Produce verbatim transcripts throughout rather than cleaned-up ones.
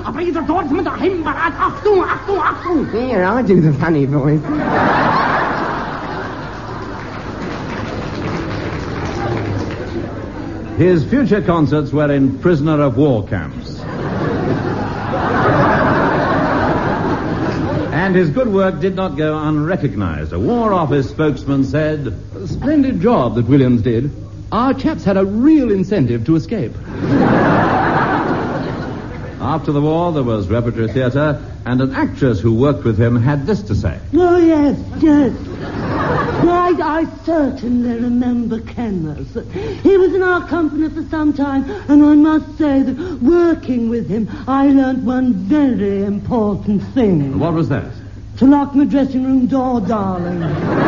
aber ihr dort mit der Himberat. Achtung, Achtung, Achtung. Here, I'll do the funny voice. His future concerts were in prisoner of war camps. And his good work did not go unrecognized. A War Office spokesman said, "A splendid job that Williams did. Our chaps had a real incentive to escape." After the war, there was repertory theatre, and an actress who worked with him had this to say. Oh, yes, yes. Right, I certainly remember Kenneth. He was in our company for some time, and I must say that working with him, I learnt one very important thing. What was that? To lock my dressing room door, darling.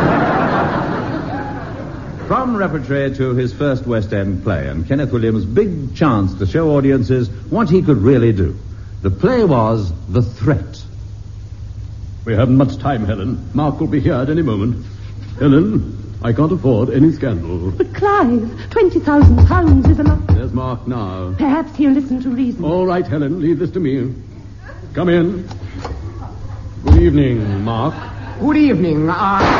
From repertory to his first West End play, and Kenneth Williams' big chance to show audiences what he could really do. The play was The Threat. "We haven't much time, Helen. Mark will be here at any moment. Helen, I can't afford any scandal." But Clive, twenty thousand pounds is a lot. There's Mark now. Perhaps he'll listen to reason. All right, Helen, leave this to me. Come in. Good evening, Mark. Good evening. Uh...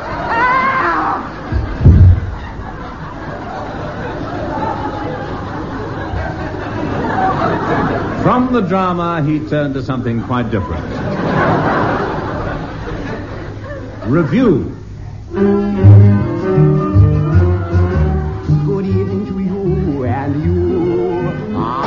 From the drama, he turned to something quite different. Review. Good evening to you and you. Ah.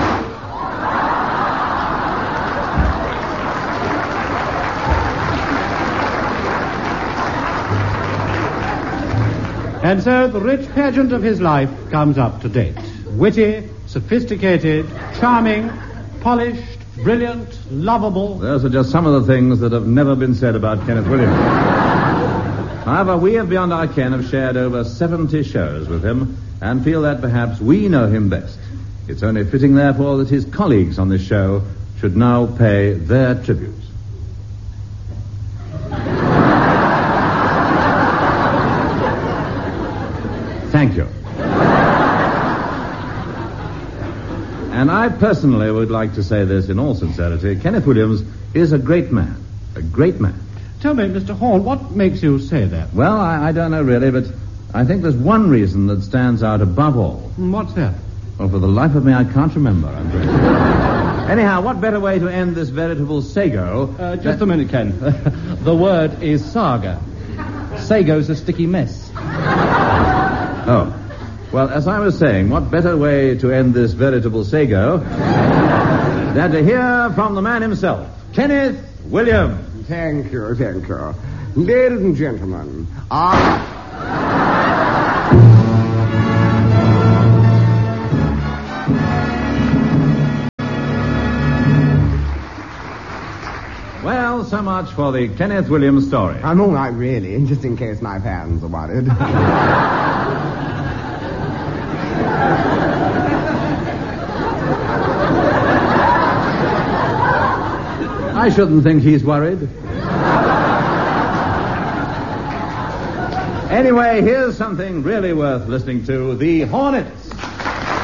And so the rich pageant of his life comes up to date. Witty, sophisticated, charming, polished, brilliant, lovable. Those are just some of the things that have never been said about Kenneth Williams. However, we of Beyond Our Ken have shared over seventy shows with him and feel that perhaps we know him best. It's only fitting, therefore, that his colleagues on this show should now pay their tribute. Thank you. And I personally would like to say this in all sincerity. Kenneth Williams is a great man. A great man. Tell me, Mister Horn, what makes you say that? Well, I, I don't know really, but I think there's one reason that stands out above all. What's that? Well, for the life of me, I can't remember. I'm afraid. Anyhow, what better way to end this veritable sago? Uh, just a minute, Ken. The word is saga. Sago's a sticky mess. Oh. Well, as I was saying, what better way to end this veritable sago than to hear from the man himself, Kenneth Williams. Thank you, thank you. Ladies and gentlemen, I... Well, so much for the Kenneth Williams story. I'm all right, really, just in case my fans are worried. I shouldn't think he's worried. Anyway, here's something really worth listening to. The Hornets.